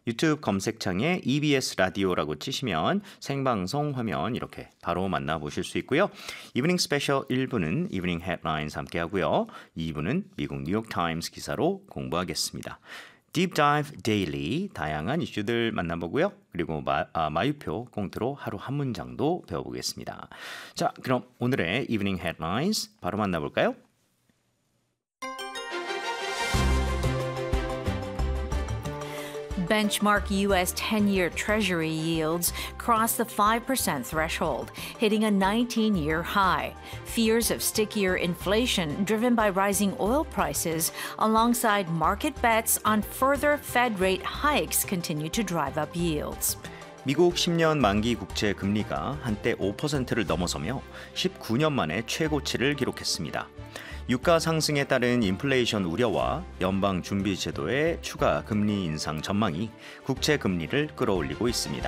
유튜브 검색창에 EBS 라디오라고 치시면 생방송 화면 이렇게 바로 만나보실 수 있고요. 이브닝 스페셜 1부는 이브닝 헤드라인스 함께 하고요. 2부는 미국 뉴욕타임스 기사로 공부하겠습니다. Deep Dive Daily 다양한 이슈들 만나보고요. 그리고 마유표 꽁트로 하루 한 문장도 배워보겠습니다. 자, 그럼 오늘의 이브닝 헤드라인스 바로 만나볼까요? Benchmark U.S. 10-year Treasury yields crossed the 5% threshold, hitting a 19-year high. Fears of stickier inflation driven by rising oil prices alongside market bets on further Fed rate hikes continue to drive up yields. 미국 10년 만기 국채 금리가 한때 5%를 넘어서며 19년 만에 최고치를 기록했습니다. 유가 상승에 따른 인플레이션 우려와 연방 준비 제도의 추가 금리 인상 전망이 국채 금리를 끌어올리고 있습니다.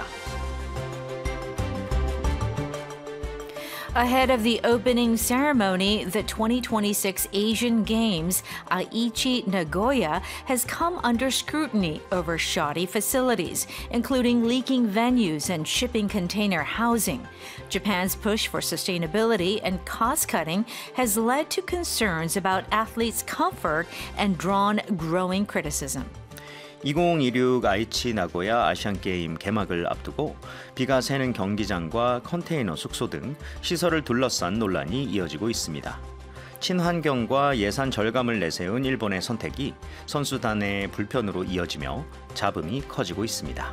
Ahead of the opening ceremony, the 2026 Asian Games, Aichi Nagoya has come under scrutiny over shoddy facilities, including leaking venues and shipping container housing. Japan's push for sustainability and cost-cutting has led to concerns about athletes' comfort and drawn growing criticism. 2026 아이치 나고야 아시안게임 개막을 앞두고 비가 새는 경기장과 컨테이너 숙소 등 시설을 둘러싼 논란이 이어지고 있습니다. 친환경과 예산 절감을 내세운 일본의 선택이 선수단의 불편으로 이어지며 잡음이 커지고 있습니다.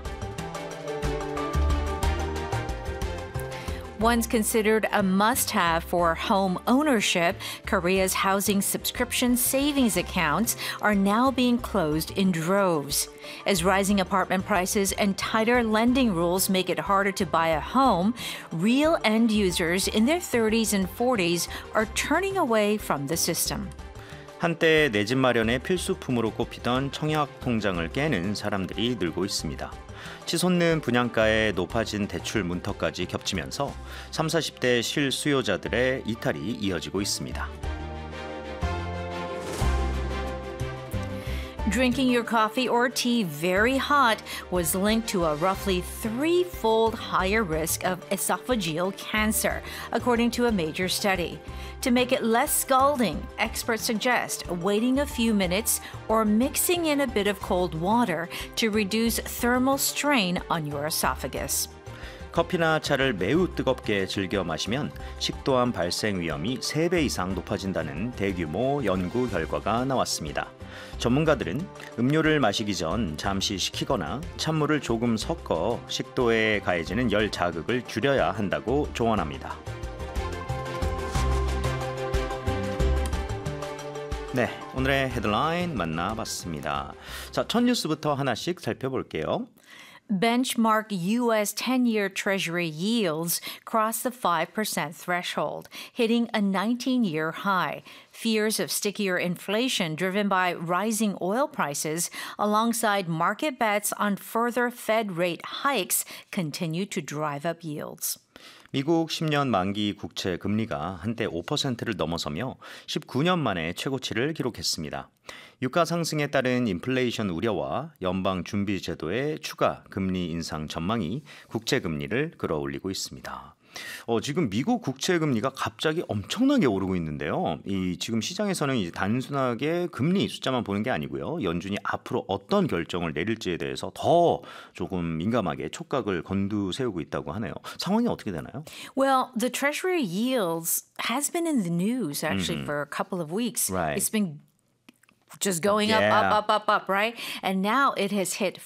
Once considered a must-have for home ownership, Korea's housing subscription savings accounts are now being closed in droves. As rising apartment prices and tighter lending rules make it harder to buy a home, real end users in their 30s and 40s are turning away from the system. 한때 내 집 마련의 필수품으로 꼽히던 청약 통장을 깨는 사람들이 늘고 있습니다. 치솟는 분양가에 높아진 대출 문턱까지 겹치면서 30, 40대 실수요자들의 이탈이 이어지고 있습니다. Drinking your coffee or tea very hot was linked to a roughly threefold higher risk of esophageal cancer, according to a major study. To make it less scalding, experts suggest waiting a few minutes or mixing in a bit of cold water to reduce thermal strain on your esophagus. 커피나 차를 매우 뜨겁게 즐겨 마시면 식도암 발생 위험이 3배 이상 높아진다는 대규모 연구 결과가 나왔습니다. 전문가들은 음료를 마시기 전 잠시 식히거나 찬물을 조금 섞어 식도에 가해지는 열 자극을 줄여야 한다고 조언합니다. 네, 오늘의 헤드라인 만나봤습니다. 자, 첫 뉴스부터 하나씩 살펴볼게요. Benchmark U.S. 10-year Treasury yields crossed the 5% threshold, hitting a 19-year high. Fears of stickier inflation driven by rising oil prices alongside market bets on further Fed rate hikes continue to drive up yields. 미국 10년 만기 국채 금리가 한때 5%를 넘어서며 19년 만에 최고치를 기록했습니다. 유가 상승에 따른 인플레이션 우려와 연방 준비 제도의 추가 금리 인상 전망이 국채 금리를 끌어올리고 있습니다. 지금 미국 국채 금리가 갑자기 엄청나게 오르고 있는데요. 지금 시장에서는 이제 단순하게 금리 숫자만 보는 게 아니고요. 연준이 앞으로 어떤 결정을 내릴지에 대해서 더 조금 민감하게 촉각을 곤두세우고 있다고 하네요. 상황이 어떻게 되나요? Well, the Treasury yields has been in the news actually for a couple of weeks. Right. It's been just going up, right? And now it has hit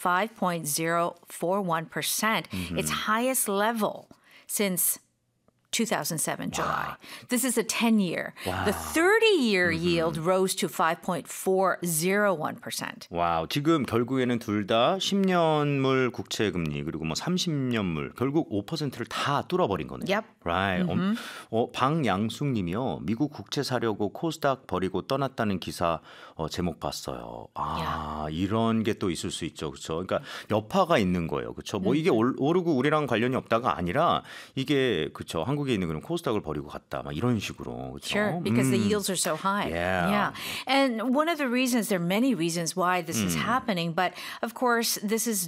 5.041%, its highest level since 2007 July. This is a 10-year. Wow. The 30-year yield rose to 5.401%. 와우, 지금 결국에는 둘 다 10년물 국채 금리 그리고 뭐 30년물 결국 5%를 다 뚫어버린 거네요. Yep. Right. 방양숙 님이요. 미국 국채 사려고 코스닥 버리고 떠났다는 기사 제목 봤어요. 이런 게 또 있을 수 있죠. 그렇죠? 그러니까 여파가 있는 거예요. 그렇죠? 뭐 이게 오르고 우리랑 관련이 없다가 아니라 이게 그렇죠. 한국에 있는 그런 코스닥을 버리고 갔다. 막 이런 식으로. 그렇죠? Sure, because the yields are so high. Yeah. And one of the reasons, there are many reasons why this is happening, but of course, this is